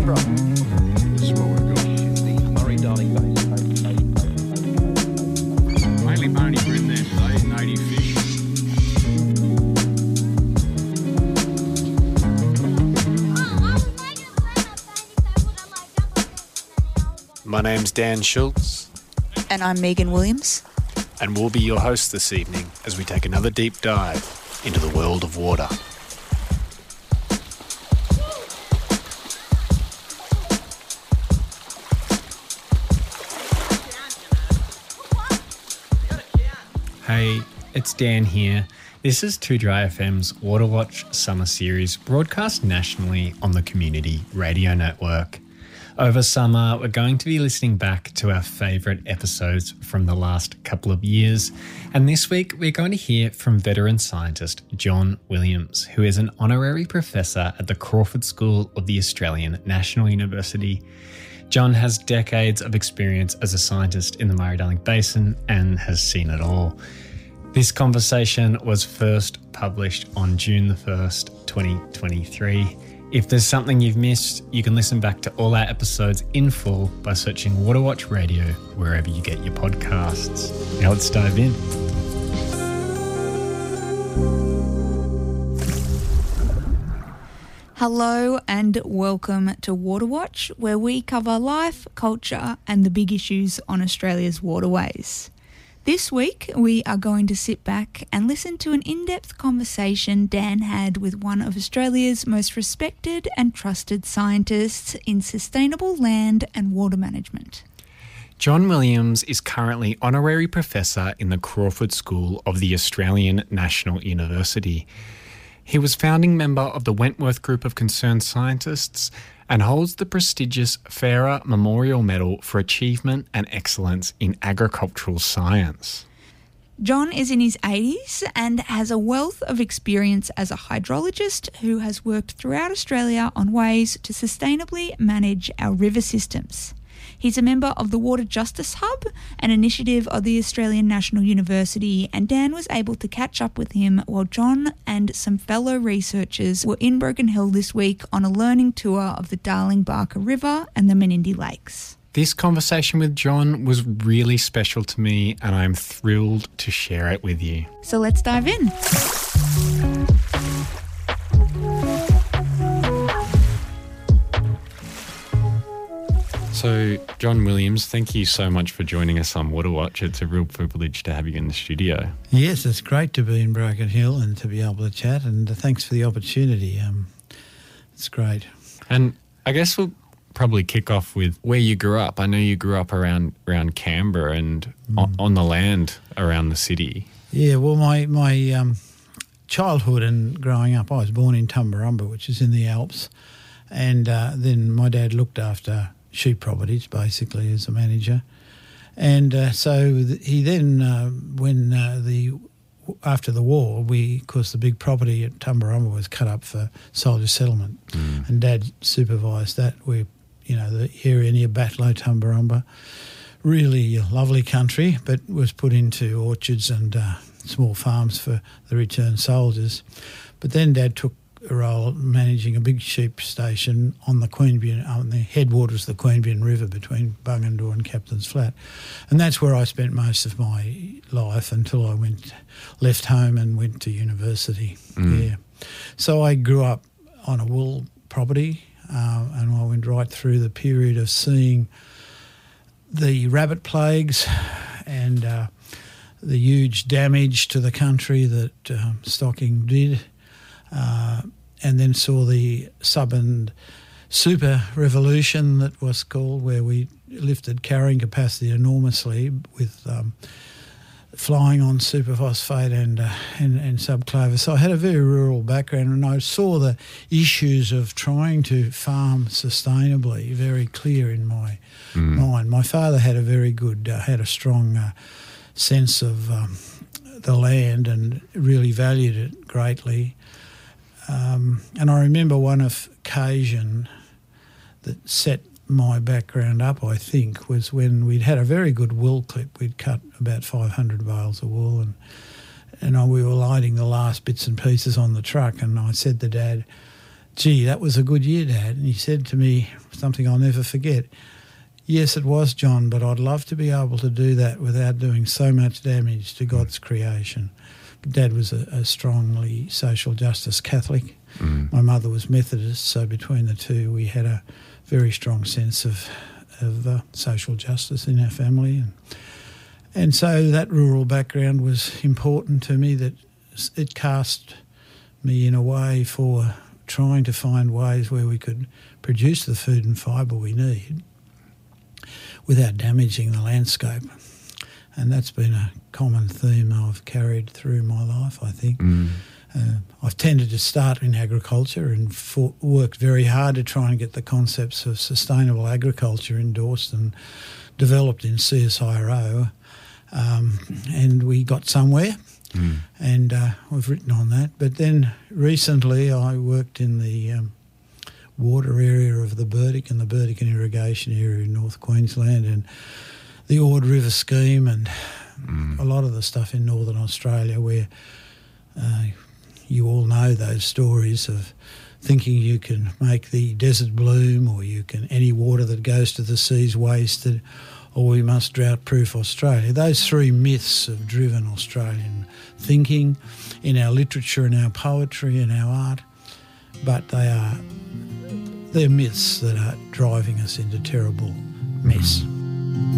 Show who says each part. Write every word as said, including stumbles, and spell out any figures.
Speaker 1: Canberra.
Speaker 2: Mainly bony bream there today, native fish.
Speaker 3: My name's Dan Schultz,
Speaker 4: And I'm Megan Williams.
Speaker 3: and we'll be your hosts this evening as we take another deep dive into the world of water.
Speaker 5: Hey, it's Dan here. This is two Dry F M's Water Watch Summer Series, broadcast nationally on the Community Radio Network. Over summer, we're going to be listening back to our favourite episodes from the last couple of years. And this week, we're going to hear from veteran scientist John Williams, who is an honorary professor at the Crawford School of the Australian National University. John has decades of experience as a scientist in the Murray-Darling Basin and has seen it all. This conversation was first published on June the first, twenty twenty-three. If there's something you've missed, you can listen back to all our episodes in full by searching Waterwatch Radio wherever you get your podcasts. Now let's dive in.
Speaker 4: Hello and welcome to Waterwatch, where we cover life, culture and the big issues on Australia's waterways. This week, we are going to sit back and listen to an in-depth conversation Dan had with one of Australia's most respected and trusted scientists in sustainable land and water management.
Speaker 3: John Williams is currently honorary professor in the Crawford School of the Australian National University. He was founding member of the Wentworth Group of Concerned Scientists and holds the prestigious Farrer Memorial Medal for Achievement and Excellence in Agricultural Science.
Speaker 4: John is in his eighties and has a wealth of experience as a hydrologist who has worked throughout Australia on ways to sustainably manage our river systems. He's a member of the Water Justice Hub, an initiative of the Australian National University, and Dan was able to catch up with him while John and some fellow researchers were in Broken Hill this week on a learning tour of the Darling Barker River and the Menindee Lakes.
Speaker 3: This conversation with John was really special to me and I'm thrilled to share it with you.
Speaker 4: So let's dive in.
Speaker 3: So, John Williams, thank you so much for joining us on Water Watch. It's a real privilege to have you in the studio.
Speaker 6: Yes, it's great to be in Broken Hill and to be able to chat, and thanks for the opportunity. Um, it's great.
Speaker 3: And I guess we'll probably kick off with where you grew up. I know you grew up around around Canberra and mm. on, on the land around the city.
Speaker 6: Yeah, well, my, my um, childhood and growing up, I was born in Tumbarumba, which is in the Alps, and uh, then my dad looked after sheep properties, basically, as a manager. And uh, so th- he then, uh, when uh, the after the war, we, of course, the big property at Tumbarumba was cut up for soldier settlement, mm. and Dad supervised that. We, you know, the area near Batlow, Tumbarumba, really a lovely country, but was put into orchards and uh, small farms for the returned soldiers. But then Dad took a role managing a big sheep station on the Queanbeyan, on the headwaters of the Queanbeyan River between Bungendore and Captain's Flat. And that's where I spent most of my life until I went, left home and went to university. Mm. Yeah. So I grew up on a wool property uh, and I went right through the period of seeing the rabbit plagues and uh, the huge damage to the country that uh, stocking did. Uh, and then saw the sub and super revolution that was called, where we lifted carrying capacity enormously with um, flying on superphosphate and, uh, and and subclover. So I had a very rural background, and I saw the issues of trying to farm sustainably very clear in my mm. mind. My father had a very good, uh, had a strong uh, sense of um, the land and really valued it greatly. Um, and I remember one occasion that set my background up, I think, was when we'd had a very good wool clip. We'd cut about five hundred bales of wool and and I, we were lighting the last bits and pieces on the truck, and I said to Dad, gee, that was a good year, Dad. And he said to me something I'll never forget. Yes, it was, John, but I'd love to be able to do that without doing so much damage to God's creation. Dad was a, a strongly social justice Catholic. Mm. My mother was Methodist, so between the two we had a very strong sense of, of uh, social justice in our family. And, and so that rural background was important to me, that it cast me in a way for trying to find ways where we could produce the food and fibre we need without damaging the landscape. And that's been a common theme I've carried through my life, I think. Mm. Uh, I've tended to start in agriculture and for, worked very hard to try and get the concepts of sustainable agriculture endorsed and developed in C S I R O. Um, and we got somewhere, mm. and uh, we've written on that. But then recently I worked in the um, water area of the Burdick and the Burdick irrigation area in North Queensland, and the Ord River scheme, and mm. a lot of the stuff in Northern Australia where uh, you all know those stories of thinking you can make the desert bloom, or you can any water that goes to the sea's wasted, or we must drought-proof Australia. Those three myths have driven Australian thinking in our literature, in our poetry, in our art, but they are they're myths that are driving us into terrible mess.